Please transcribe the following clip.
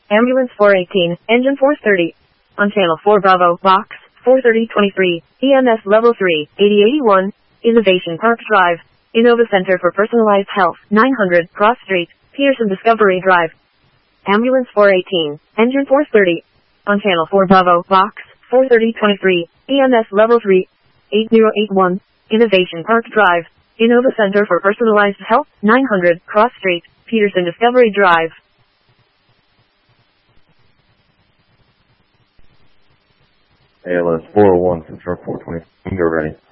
Ambulance 418, engine 430. On channel 4 Bravo, box 43023, EMS level 3, 8081, Innovation Park Drive, Innova Center for Personalized Health, 900 Cross Street, Pearson Discovery Drive. Ambulance 418, engine 430. On channel 4 Bravo, box 43023, EMS level 3, 8081, Innovation Park Drive, Innova Center for Personalized Health, 900 Cross Street, Peterson Discovery Drive. ALS 401 from truck 420. Go ready.